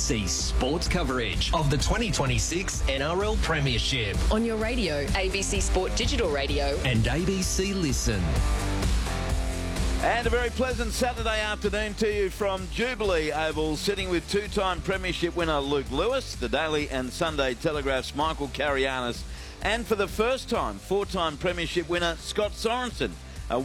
ABC Sports coverage of the 2026 NRL Premiership On your radio, ABC Sport Digital Radio. and ABC Listen. And a very pleasant Saturday afternoon to you from Jubilee Oval, sitting with two-time Premiership winner Luke Lewis, the Daily and Sunday Telegraph's Michael Carianis, and for the first time, four-time Premiership winner Scott Sorensen, a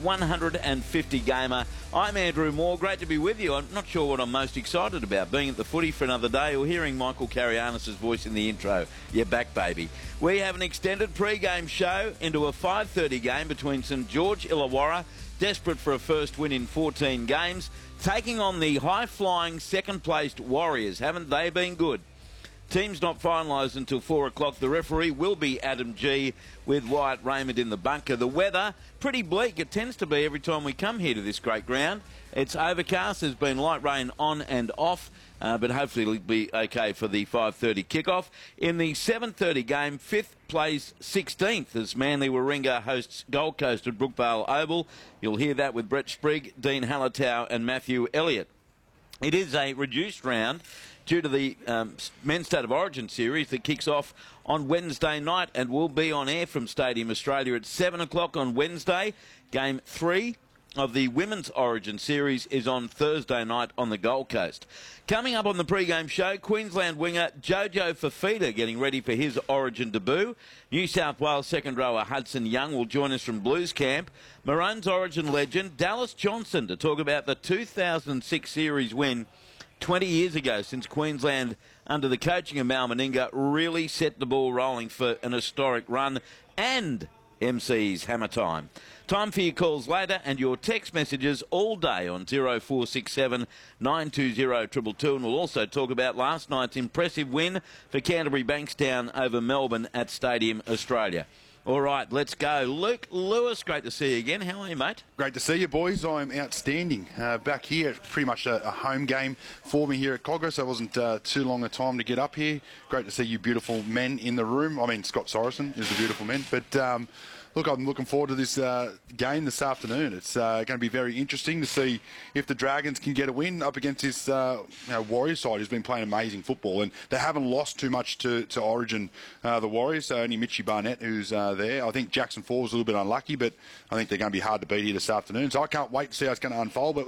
150-gamer. I'm Andrew Moore. Great to be with you. I'm not sure what I'm most excited about, being at the footy for another day or hearing Michael Carianis' voice in the intro. You're back, baby. We have an extended pre-game show into a 5:30 game between St George Illawarra, desperate for a first win in 14 games, taking on the high-flying second-placed Warriors. Haven't they been good? Team's not finalised until 4 o'clock. The referee will be Adam G with Wyatt Raymond in the bunker. The weather, pretty bleak. It tends to be every time we come here to this great ground. It's overcast. There's been light rain on and off, but hopefully it'll be okay for the 5:30 kickoff. In the 7:30 game, 5th plays 16th as Manly Warringah hosts Gold Coast at Brookvale Oval. You'll hear that with Brett Sprigg, Dean Hallertau and Matthew Elliott. It is a reduced round due to the Men's State of Origin series that kicks off on Wednesday night and will be on air from Stadium Australia at 7 o'clock on Wednesday. Game 3 of the Women's Origin series is on Thursday night on the Gold Coast. Coming up on the pre-game show, Queensland winger Jojo Fafita getting ready for his Origin debut. New South Wales second rower Hudson Young will join us from Blues Camp. Maroons Origin legend Dallas Johnson to talk about the 2006 series win 20 years ago, since Queensland, under the coaching of Mal Meninga, really set the ball rolling for an historic run, and MC's Hammer Time. Time for your calls later and your text messages all day on 0467 920 222. And we'll also talk about last night's impressive win for Canterbury Bankstown over Melbourne at Stadium Australia. All right, let's go. Luke Lewis, great to see you again. How are you, mate? Great to see you, boys. I'm outstanding. Back here, pretty much a home game for me here at Cogger, so it wasn't too long a time to get up here. Great to see you beautiful men in the room. I mean, Scott Sorensen is a beautiful man. But, look, I'm looking forward to this game this afternoon. It's going to be very interesting to see if the Dragons can get a win up against this Warriors side who's been playing amazing football. And they haven't lost too much to Origin, the Warriors. So only Mitchie Barnett who's there. I think Jackson 4 was a little bit unlucky, but I think they're going to be hard to beat here this afternoon. So I can't wait to see how it's going to unfold. But